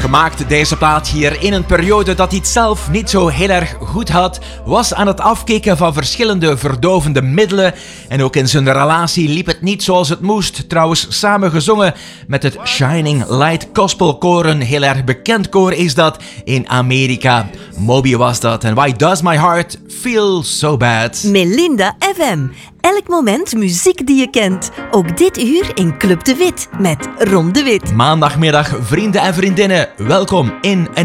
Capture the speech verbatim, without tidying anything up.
Gemaakt deze plaat hier in een periode dat hij het zelf niet zo heel erg goed had, was aan het afkicken van verschillende verdovende middelen en ook in zijn relatie liep het niet zoals het moest. Trouwens, samen gezongen met het Shining Light Gospel Koor, een heel erg bekend koor is dat in Amerika. Moby was dat en Why Does My Heart Feel So Bad? Melinda F M. Elk moment muziek die je kent. Ook dit uur in Club de Wit met Ron de Wit. Maandagmiddag, vrienden en vriendinnen, welkom in een